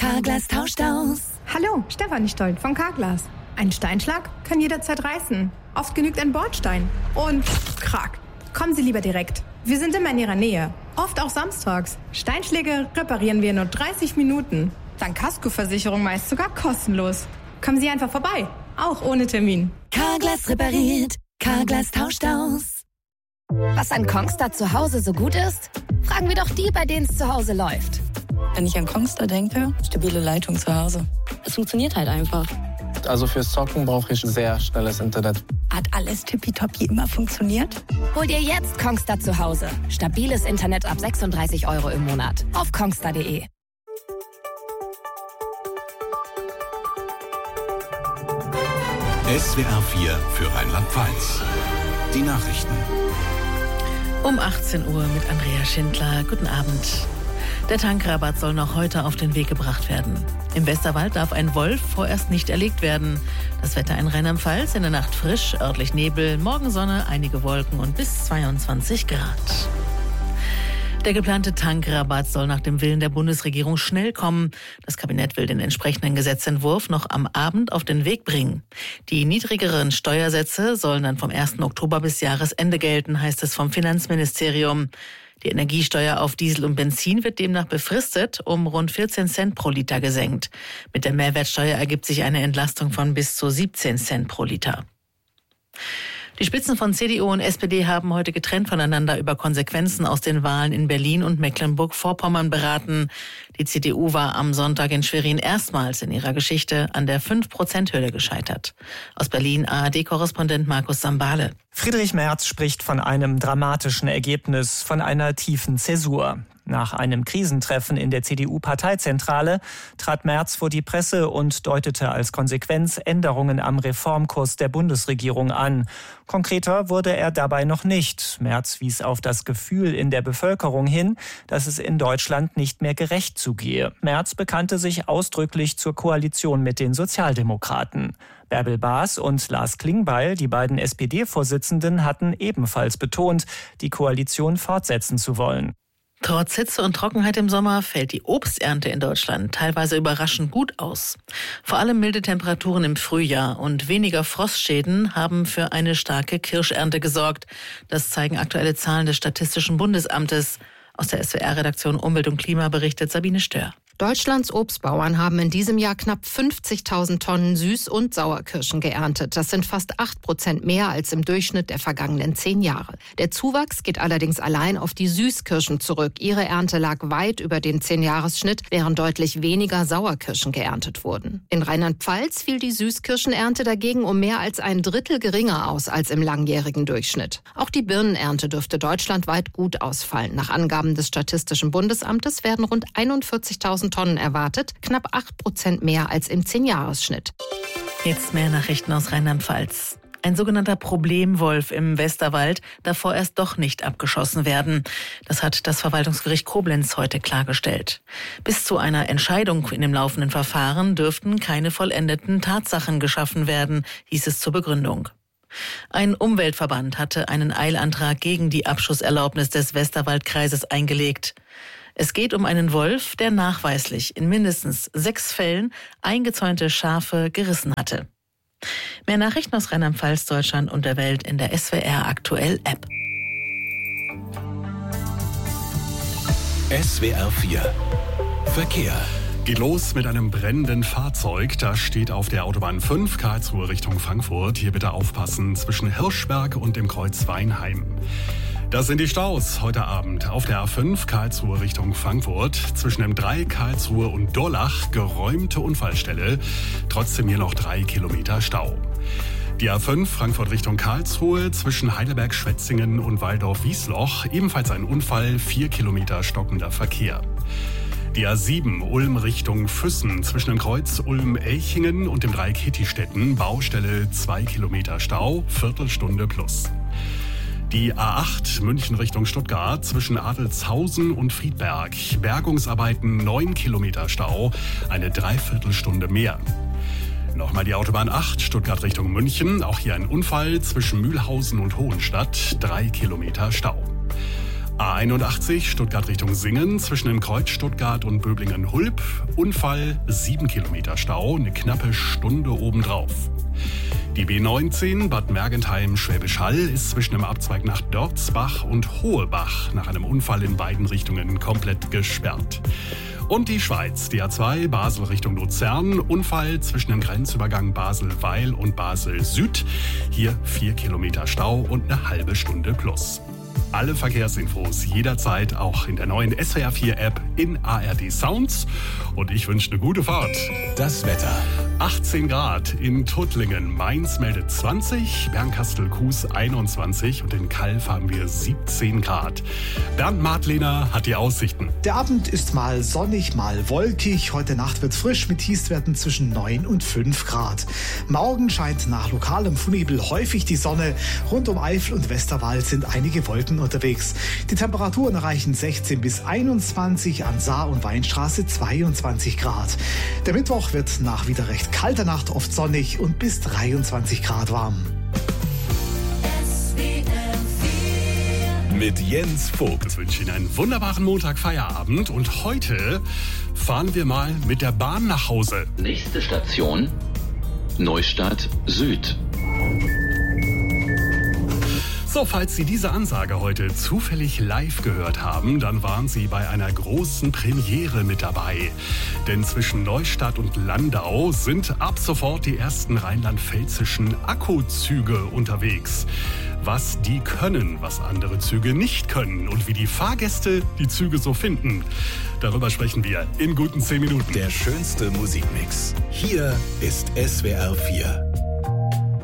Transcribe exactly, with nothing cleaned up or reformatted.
Carglass tauscht aus. Hallo, Stefanie Stolt von Carglass. Ein Steinschlag kann jederzeit reißen. Oft genügt ein Bordstein. Und krack. Kommen Sie lieber direkt. Wir sind immer in Ihrer Nähe. Oft auch samstags. Steinschläge reparieren wir in nur dreißig Minuten. Dank Kaskoversicherung meist sogar kostenlos. Kommen Sie einfach vorbei. Auch ohne Termin. Carglass repariert. Carglass tauscht aus. Was an Kongstar zu Hause so gut ist? Fragen wir doch die, bei denen es zu Hause läuft. Wenn ich an Kongstar denke, stabile Leitung zu Hause. Es funktioniert halt einfach. Also fürs Zocken brauche ich sehr schnelles Internet. Hat alles tippitoppi immer funktioniert? Hol dir jetzt Kongstar zu Hause. Stabiles Internet ab sechsunddreißig Euro im Monat. Auf kongstar punkt de. S W R vier für Rheinland-Pfalz. Die Nachrichten. Um achtzehn Uhr mit Andrea Schindler. Guten Abend. Der Tankrabatt soll noch heute auf den Weg gebracht werden. Im Westerwald darf ein Wolf vorerst nicht erlegt werden. Das Wetter in Rheinland-Pfalz: in der Nacht frisch, örtlich Nebel, morgen Sonne, einige Wolken und bis zweiundzwanzig Grad. Der geplante Tankrabatt soll nach dem Willen der Bundesregierung schnell kommen. Das Kabinett will den entsprechenden Gesetzentwurf noch am Abend auf den Weg bringen. Die niedrigeren Steuersätze sollen dann vom ersten Oktober bis Jahresende gelten, heißt es vom Finanzministerium. Die Energiesteuer auf Diesel und Benzin wird demnach befristet um rund vierzehn Cent pro Liter gesenkt. Mit der Mehrwertsteuer ergibt sich eine Entlastung von bis zu siebzehn Cent pro Liter. Die Spitzen von C D U und S P D haben heute getrennt voneinander über Konsequenzen aus den Wahlen in Berlin und Mecklenburg-Vorpommern beraten. Die C D U war am Sonntag in Schwerin erstmals in ihrer Geschichte an der fünf Prozent Hürde gescheitert. Aus Berlin A R D-Korrespondent Markus Sambale. Friedrich Merz spricht von einem dramatischen Ergebnis, von einer tiefen Zäsur. Nach einem Krisentreffen in der C D U-Parteizentrale trat Merz vor die Presse und deutete als Konsequenz Änderungen am Reformkurs der Bundesregierung an. Konkreter wurde er dabei noch nicht. Merz wies auf das Gefühl in der Bevölkerung hin, dass es in Deutschland nicht mehr gerecht zugehe. Merz bekannte sich ausdrücklich zur Koalition mit den Sozialdemokraten. Bärbel Baas und Lars Klingbeil, die beiden S P D-Vorsitzenden, hatten ebenfalls betont, die Koalition fortsetzen zu wollen. Trotz Hitze und Trockenheit im Sommer fällt die Obsternte in Deutschland teilweise überraschend gut aus. Vor allem milde Temperaturen im Frühjahr und weniger Frostschäden haben für eine starke Kirschernte gesorgt. Das zeigen aktuelle Zahlen des Statistischen Bundesamtes. Aus der S W R-Redaktion Umwelt und Klima berichtet Sabine Stör. Deutschlands Obstbauern haben in diesem Jahr knapp fünfzigtausend Tonnen Süß- und Sauerkirschen geerntet. Das sind fast acht Prozent mehr als im Durchschnitt der vergangenen zehn Jahre. Der Zuwachs geht allerdings allein auf die Süßkirschen zurück. Ihre Ernte lag weit über dem zehn-Jahres-Schnitt, während deutlich weniger Sauerkirschen geerntet wurden. In Rheinland-Pfalz fiel die Süßkirschenernte dagegen um mehr als ein Drittel geringer aus als im langjährigen Durchschnitt. Auch die Birnenernte dürfte deutschlandweit gut ausfallen. Nach Angaben des Statistischen Bundesamtes werden rund einundvierzigtausend Tonnen erwartet, knapp acht Prozent mehr als im zehn-Jahres-Schnitt. Jetzt mehr Nachrichten aus Rheinland-Pfalz. Ein sogenannter Problemwolf im Westerwald darf vorerst doch nicht abgeschossen werden. Das hat das Verwaltungsgericht Koblenz heute klargestellt. Bis zu einer Entscheidung in dem laufenden Verfahren dürften keine vollendeten Tatsachen geschaffen werden, hieß es zur Begründung. Ein Umweltverband hatte einen Eilantrag gegen die Abschusserlaubnis des Westerwaldkreises eingelegt. Es geht um einen Wolf, der nachweislich in mindestens sechs Fällen eingezäunte Schafe gerissen hatte. Mehr Nachrichten aus Rheinland-Pfalz, Deutschland und der Welt in der S W R Aktuell App. S W R vier Verkehr. Geht los mit einem brennenden Fahrzeug. Das steht auf der Autobahn fünf, Karlsruhe Richtung Frankfurt. Hier bitte aufpassen zwischen Hirschberg und dem Kreuz Weinheim. Das sind die Staus heute Abend auf der A fünf Karlsruhe Richtung Frankfurt. Zwischen dem drei Karlsruhe und Durlach geräumte Unfallstelle. Trotzdem hier noch drei Kilometer Stau. Die A fünf Frankfurt Richtung Karlsruhe zwischen Heidelberg-Schwetzingen und Waldorf-Wiesloch. Ebenfalls ein Unfall, vier Kilometer stockender Verkehr. Die A sieben Ulm Richtung Füssen zwischen dem Kreuz Ulm-Elchingen und dem Dreieck Hittistetten. Baustelle zwei Kilometer Stau, Viertelstunde plus. Die A acht München Richtung Stuttgart zwischen Adelzhausen und Friedberg. Bergungsarbeiten neun Kilometer Stau, eine Dreiviertelstunde mehr. Nochmal die Autobahn acht Stuttgart Richtung München. Auch hier ein Unfall zwischen Mühlhausen und Hohenstadt, drei Kilometer Stau. A einundachtzig Stuttgart Richtung Singen zwischen dem Kreuz Stuttgart und Böblingen-Hulb. Unfall, sieben Kilometer Stau, eine knappe Stunde obendrauf. Die B neunzehn Bad Mergentheim-Schwäbisch Hall ist zwischen dem Abzweig nach Dörzbach und Hohebach nach einem Unfall in beiden Richtungen komplett gesperrt. Und die Schweiz, die A zwei Basel Richtung Luzern, Unfall zwischen dem Grenzübergang Basel-Weil und Basel-Süd. Hier vier Kilometer Stau und eine halbe Stunde plus. Alle Verkehrsinfos jederzeit auch in der neuen S W R vier App in A R D Sounds. Und ich wünsche eine gute Fahrt. Das Wetter. achtzehn Grad in Tuttlingen. Mainz meldet zwanzig, Bernkastel-Kues einundzwanzig und in Calw haben wir siebzehn Grad. Bernd Martlehner hat die Aussichten. Der Abend ist mal sonnig, mal wolkig. Heute Nacht wird frisch mit Tiefstwerten zwischen neun und fünf Grad. Morgen scheint nach lokalem Frühnebel häufig die Sonne. Rund um Eifel und Westerwald sind einige Wolken unterwegs. Die Temperaturen erreichen sechzehn bis einundzwanzig, an Saar und Weinstraße zweiundzwanzig Grad. Der Mittwoch wird nach wieder recht kalter Nacht oft sonnig und bis dreiundzwanzig Grad warm. Mit Jens Vogt. Ich wünsche Ihnen einen wunderbaren Montag-Feierabend und heute fahren wir mal mit der Bahn nach Hause. Nächste Station, Neustadt Süd. So, falls Sie diese Ansage heute zufällig live gehört haben, dann waren Sie bei einer großen Premiere mit dabei. Denn zwischen Neustadt und Landau sind ab sofort die ersten rheinland-pfälzischen Akkuzüge unterwegs. Was die können, was andere Züge nicht können und wie die Fahrgäste die Züge so finden. Darüber sprechen wir in guten zehn Minuten. Der schönste Musikmix. Hier ist S W R vier.